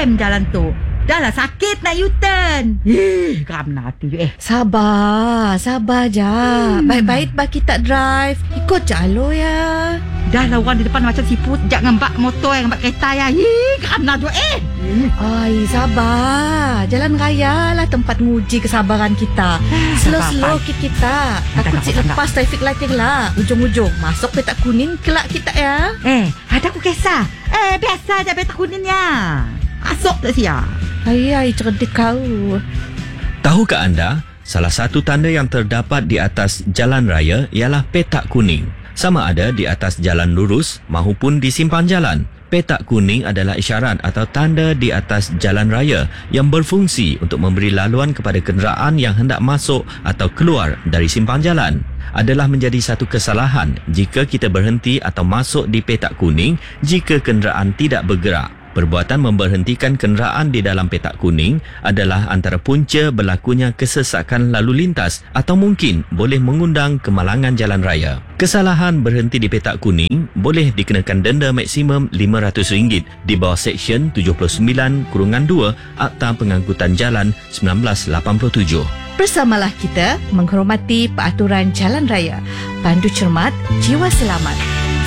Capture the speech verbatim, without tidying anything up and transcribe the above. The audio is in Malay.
jam jalan tu. Dah lah sakit nak U-turn. Eh, geram hati eh. Sabar, sabar je. Hmm. Baik-baik bagi tak drive. Ikut je alo ya. Dah lah orang di depan macam siput. Jangan ngembak motor yang ngembak kereta ya. Eh, geram tu eh. Ay, sabar. Jalan raya lah tempat nguji kesabaran kita. Slow-slow kita. kita. Takut si lepas traffic lighting lah. Ujung-ujung masuk petak kuning kelak kita ya. Eh, ada aku kisah. Eh, biasa je petak kuning ya. Masuk tak siap. Ay, ay, cerdik kau. Tahukah anda, salah satu tanda yang terdapat di atas jalan raya ialah petak kuning. Sama ada di atas jalan lurus maupun di simpang jalan. Petak kuning adalah isyarat atau tanda di atas jalan raya yang berfungsi untuk memberi laluan kepada kenderaan yang hendak masuk atau keluar dari simpang jalan. Adalah menjadi satu kesalahan jika kita berhenti atau masuk di petak kuning jika kenderaan tidak bergerak. Perbuatan memberhentikan kenderaan di dalam petak kuning adalah antara punca berlakunya kesesakan lalu lintas atau mungkin boleh mengundang kemalangan jalan raya. Kesalahan berhenti di petak kuning boleh dikenakan denda maksimum lima ratus ringgit di bawah Seksyen tujuh puluh sembilan dua Akta Pengangkutan Jalan seribu sembilan ratus lapan puluh tujuh. Bersamalah kita menghormati peraturan jalan raya. Pandu cermat, jiwa selamat.